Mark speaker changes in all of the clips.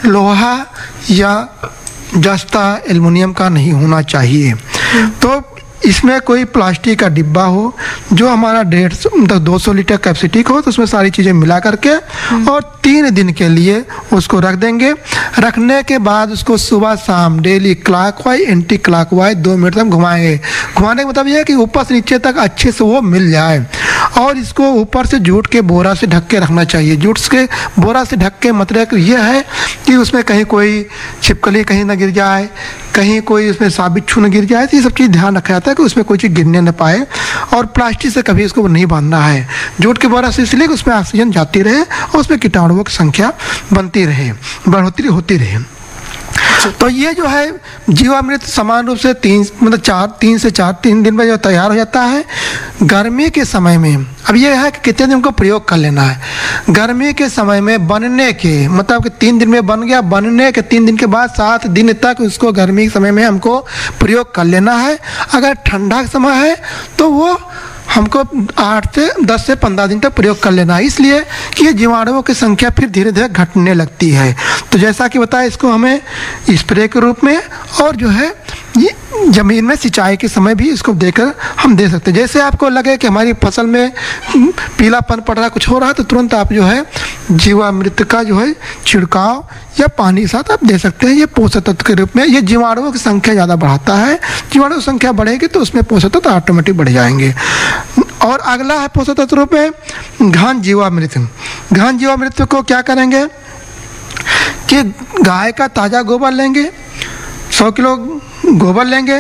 Speaker 1: लोहा या जस्ता एल्युमिनियम का नहीं होना चाहिए। तो इसमें कोई प्लास्टिक का डिब्बा हो जो हमारा 200 लीटर कैपेसिटी का हो, तो उसमें सारी चीज़ें मिला करके और 3 दिन के लिए उसको रख देंगे। रखने के बाद उसको सुबह शाम daily clockwise anti clockwise 2 minute तक घुमाएंगे। घुमाने का मतलब यह है कि ऊपर से नीचे तक अच्छे से वो मिल जाए। और इसको ऊपर से जूट के बोरा से ढक के रखना चाहिए। जूट के बोरा से ढक के मतलब यह है कि उसमें कहीं कोई छिपकली कहीं ना गिर जाए, कहीं कोई उसमें साबित छू न गिर जाए। तो ये सब चीज़ ध्यान रखा जाता है कि उसमें कोई चीज़ गिरने न पाए। और प्लास्टिक से कभी इसको नहीं बांधना है। जूट के बोरा से इसलिए कि उसमें ऑक्सीजन जाती रहे और उसमें कीटाणुओं की संख्या बनती रहे, बढ़ोतरी होती रहे। तो ये जो है जीवामृत समान रूप से 3 से 4 दिन में जो तैयार हो जाता है। गर्मी के समय में अब ये है कि कितने दिन को प्रयोग कर लेना है। गर्मी के समय में बनने के मतलब कि 3 दिन में बन गया, बनने के 3 दिन के बाद 7 दिन तक उसको गर्मी के समय में हमको प्रयोग कर लेना है। अगर ठंडा का समय है तो वो हमको 8 से 10 से 15 दिन तक प्रयोग कर लेना है, इसलिए कि ये जीवाणुओं की संख्या फिर धीरे धीरे घटने लगती है। तो जैसा कि बताया, इसको हमें स्प्रे के रूप में और जो है ये ज़मीन में सिंचाई के समय भी इसको देकर हम दे सकते हैं। जैसे आपको लगे कि हमारी फसल में पीलापन पड़ रहा है, कुछ हो रहा है, तो तुरंत आप जो है जीवामृत का जो है छिड़काव या पानी के साथ आप दे सकते हैं। ये पोषक तत्व के रूप में ये जीवाणुओं की संख्या ज़्यादा बढ़ाता है। जीवाणु की संख्या बढ़ेगी तो उसमें पोषक तत्व ऑटोमेटिक बढ़ जाएंगे। और अगला है पोषक तत्व रूप में घन जीवामृत। घन जीवामृत को क्या करेंगे कि गाय का ताज़ा गोबर लेंगे, 100 किलो गोबर लेंगे,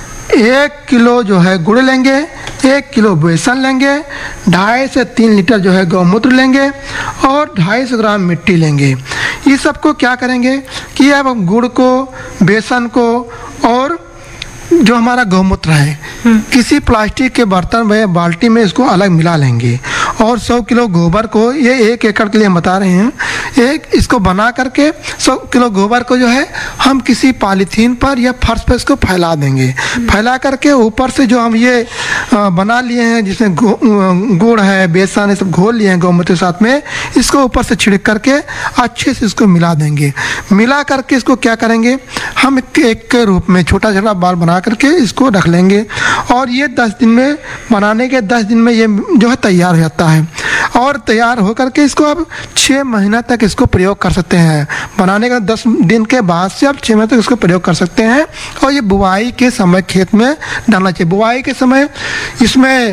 Speaker 1: 1 किलो जो है गुड़ लेंगे, 1 किलो बेसन लेंगे, 2.5 से 3 लीटर जो है गौमूत्र लेंगे और 250 ग्राम मिट्टी लेंगे। ये सबको क्या करेंगे कि अब हम गुड़ को, बेसन को और जो हमारा गौमूत्र है किसी प्लास्टिक के बर्तन में बाल्टी में इसको अलग मिला लेंगे। और 100 किलो गोबर को, ये 1 एकड़ के लिए हम बता रहे हैं, इसको बना करके 100 किलो गोबर को जो है हम किसी पॉलीथीन पर या फर्श पर इसको फैला देंगे। फैला करके ऊपर से जो हम ये बना लिए हैं जिसमें गुड़ है, बेसन है, सब घोल लिए हैं गौमूत्र के साथ में, इसको ऊपर से छिड़क करके अच्छे से इसको मिला देंगे। मिला करके इसको क्या करेंगे, हम एक के रूप में छोटा छोटा बाल बना करके इसको रख लेंगे। और ये 10 दिन में, बनाने के 10 दिन में ये जो है तैयार हो जाता है। और तैयार हो करके इसको अब 6 महीना तक इसको प्रयोग कर सकते हैं। बनाने का 10 दिन के बाद से आप 6 महीने तक इसको प्रयोग कर सकते हैं। और ये बुआई के समय खेत में डालना चाहिए। बुआई के समय इसमें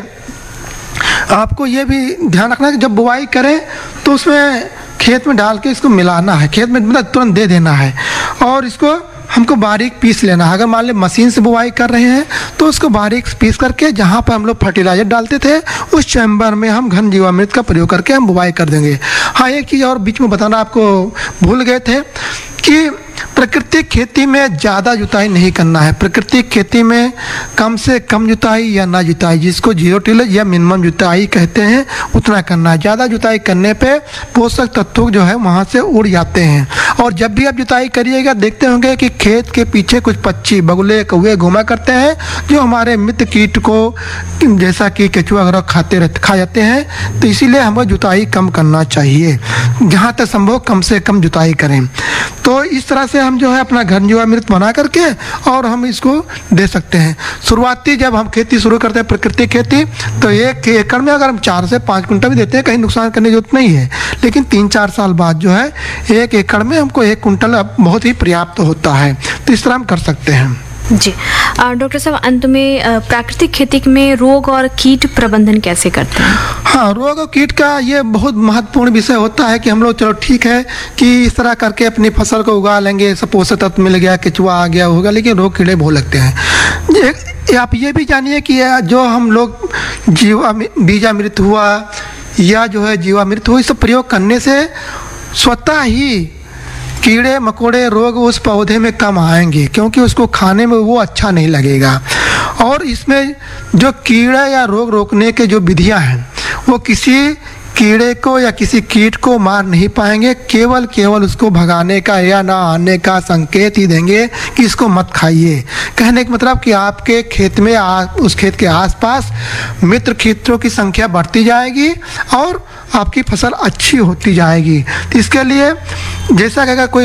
Speaker 1: आपको ये भी ध्यान रखना है कि जब बुआई करें तो उसमें खेत में डाल के इसको मिलाना है, खेत में मतलब तुरंत दे देना है। और इसको हमको बारीक पीस लेना है। अगर मान लें मशीन से बुवाई कर रहे हैं तो उसको बारीक पीस करके जहाँ पर हम लोग फर्टिलाइजर डालते थे उस चैम्बर में हम घन जीवामृत का प्रयोग करके हम बुवाई कर देंगे। हाँ, एक चीज़ और बीच में बताना आपको भूल गए थे कि प्राकृतिक खेती में ज़्यादा जुताई नहीं करना है। प्राकृतिक खेती में कम से कम जुताई या ना जुताई, जिसको 0 टिलेज या मिनिमम जुताई कहते हैं, उतना करना है। ज़्यादा जुताई करने पे पोषक तत्व जो है वहाँ से उड़ जाते हैं। और जब भी आप जुताई करिएगा देखते होंगे कि खेत के पीछे कुछ पक्षी, बगुले, कौवे घूमा करते हैं जो हमारे मित्र कीट को जैसा कि केचुआ वगैरह खा जाते हैं। तो इसीलिए हमें जुताई कम करना चाहिए, जहाँ तक संभव कम से कम जुताई करें। तो इस तरह से हम जो है अपना घन जीवामृत बना करके और हम इसको दे सकते हैं। शुरुआती जब हम खेती शुरू करते हैं प्राकृतिक खेती, तो 1 एकड़ में अगर हम 4 से 5 कुंटल भी देते हैं, कहीं नुकसान करने की जरूरत नहीं है। लेकिन 3-4 साल बाद जो है 1 एकड़ में हमको 1 कुंटल बहुत ही पर्याप्त होता है। तो इस तरह हम कर सकते हैं।
Speaker 2: जी डॉक्टर साहब, अंत में प्राकृतिक खेती में रोग और कीट प्रबंधन कैसे करते हैं?
Speaker 1: हाँ, रोग और कीट का ये बहुत महत्वपूर्ण विषय होता है कि हम लोग चलो ठीक है कि इस तरह करके अपनी फसल को उगा लेंगे, सब पोषक तत्व मिल गया, केचुआ आ गया होगा, लेकिन रोग कीड़े बहुत लगते हैं। आप ये भी जानिए कि जो हम लोग बीजामृत हुआ या जो है जीवामृत हुआ, इस सब प्रयोग करने से स्वतः ही कीड़े मकोड़े रोग उस पौधे में कम आएंगे, क्योंकि उसको खाने में वो अच्छा नहीं लगेगा। और इसमें जो कीड़ा या रोग रोकने के जो विधियां हैं वो किसी कीड़े को या किसी कीट को मार नहीं पाएंगे, केवल उसको भगाने का या ना आने का संकेत ही देंगे कि इसको मत खाइए। कहने का मतलब कि आपके खेत में उस खेत के आसपास मित्र कीटों की संख्या बढ़ती जाएगी और आपकी फसल अच्छी होती जाएगी। तो इसके लिए जैसा कि अगर कोई